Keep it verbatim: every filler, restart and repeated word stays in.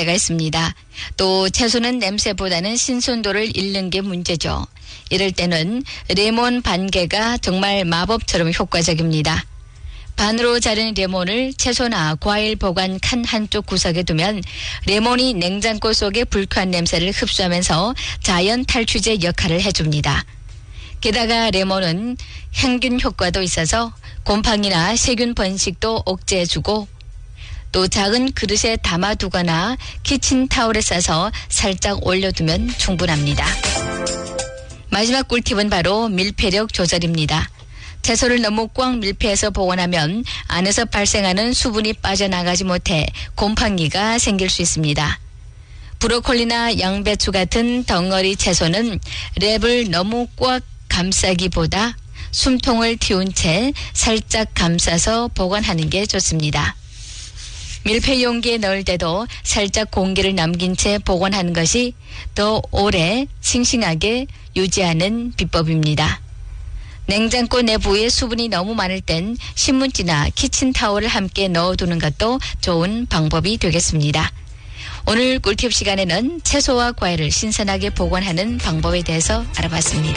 때가 있습니다. 또 채소는 냄새보다는 신선도를 잃는 게 문제죠. 이럴 때는 레몬 반 개가 정말 마법처럼 효과적입니다. 반으로 자른 레몬을 채소나 과일 보관 칸 한쪽 구석에 두면 레몬이 냉장고 속의 불쾌한 냄새를 흡수하면서 자연 탈취제 역할을 해줍니다. 게다가 레몬은 항균 효과도 있어서 곰팡이나 세균 번식도 억제해주고 또 작은 그릇에 담아두거나 키친타올에 싸서 살짝 올려두면 충분합니다. 마지막 꿀팁은 바로 밀폐력 조절입니다. 채소를 너무 꽉 밀폐해서 보관하면 안에서 발생하는 수분이 빠져나가지 못해 곰팡이가 생길 수 있습니다. 브로콜리나 양배추 같은 덩어리 채소는 랩을 너무 꽉 감싸기보다 숨통을 틔운 채 살짝 감싸서 보관하는 게 좋습니다. 밀폐 용기에 넣을 때도 살짝 공기를 남긴 채 보관하는 것이 더 오래 싱싱하게 유지하는 비법입니다. 냉장고 내부에 수분이 너무 많을 땐 신문지나 키친타올을 함께 넣어두는 것도 좋은 방법이 되겠습니다. 오늘 꿀팁 시간에는 채소와 과일을 신선하게 보관하는 방법에 대해서 알아봤습니다.